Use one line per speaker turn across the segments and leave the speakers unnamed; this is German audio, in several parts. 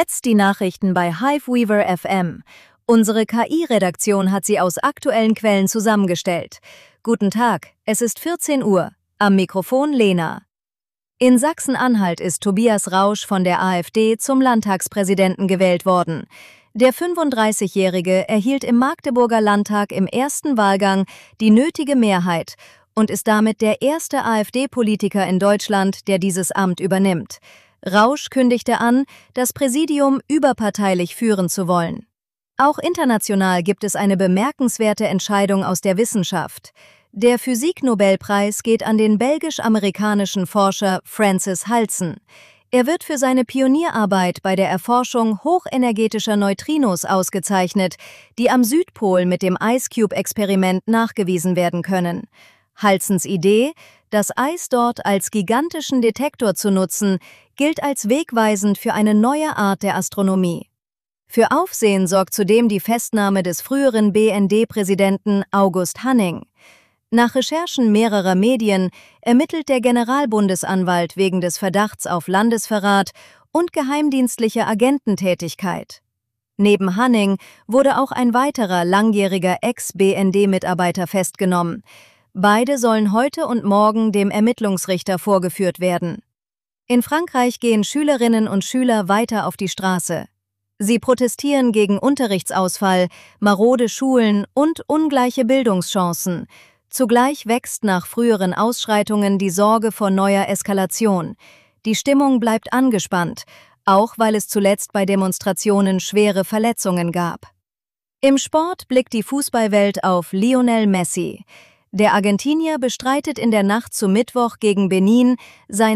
Jetzt die Nachrichten bei Hiveweaver FM. Unsere KI-Redaktion hat sie aus aktuellen Quellen zusammengestellt. Guten Tag, es ist 14 Uhr. Am Mikrofon Lena. In Sachsen-Anhalt ist Tobias Rausch von der AfD zum Landtagspräsidenten gewählt worden. Der 35-Jährige erhielt im Magdeburger Landtag im ersten Wahlgang die nötige Mehrheit und ist damit der erste AfD-Politiker in Deutschland, der dieses Amt übernimmt. Rausch kündigte an, das Präsidium überparteilich führen zu wollen. Auch international gibt es eine bemerkenswerte Entscheidung aus der Wissenschaft. Der Physiknobelpreis geht an den belgisch-amerikanischen Forscher Francis Halzen. Er wird für seine Pionierarbeit bei der Erforschung hochenergetischer Neutrinos ausgezeichnet, die am Südpol mit dem IceCube-Experiment nachgewiesen werden können. Halzens Idee, das Eis dort als gigantischen Detektor zu nutzen, gilt als wegweisend für eine neue Art der Astronomie. Für Aufsehen sorgt zudem die Festnahme des früheren BND-Präsidenten August Hanning. Nach Recherchen mehrerer Medien ermittelt der Generalbundesanwalt wegen des Verdachts auf Landesverrat und geheimdienstlicher Agententätigkeit. Neben Hanning wurde auch ein weiterer langjähriger Ex-BND-Mitarbeiter festgenommen. Beide sollen heute und morgen dem Ermittlungsrichter vorgeführt werden. In Frankreich gehen Schülerinnen und Schüler weiter auf die Straße. Sie protestieren gegen Unterrichtsausfall, marode Schulen und ungleiche Bildungschancen. Zugleich wächst nach früheren Ausschreitungen die Sorge vor neuer Eskalation. Die Stimmung bleibt angespannt, auch weil es zuletzt bei Demonstrationen schwere Verletzungen gab. Im Sport blickt die Fußballwelt auf Lionel Messi. Der Argentinier bestreitet in der Nacht zu Mittwoch gegen Benin sein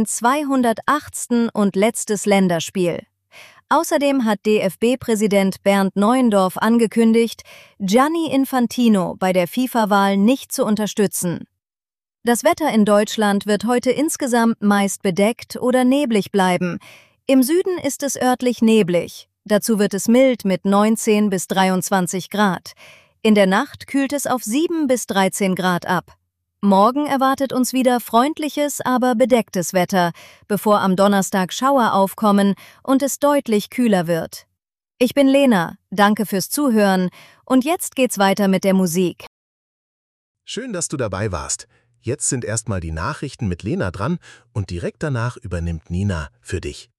208. und letztes Länderspiel. Außerdem hat DFB-Präsident Bernd Neuendorf angekündigt, Gianni Infantino bei der FIFA-Wahl nicht zu unterstützen. Das Wetter in Deutschland wird heute insgesamt meist bedeckt oder neblig bleiben. Im Süden ist es örtlich neblig. Dazu wird es mild mit 19 bis 23 Grad. In der Nacht kühlt es auf 7 bis 13 Grad ab. Morgen erwartet uns wieder freundliches, aber bedecktes Wetter, bevor am Donnerstag Schauer aufkommen und es deutlich kühler wird. Ich bin Lena, danke fürs Zuhören und jetzt geht's weiter mit der Musik.
Schön, dass du dabei warst. Jetzt sind erstmal die Nachrichten mit Lena dran und direkt danach übernimmt Nina für dich.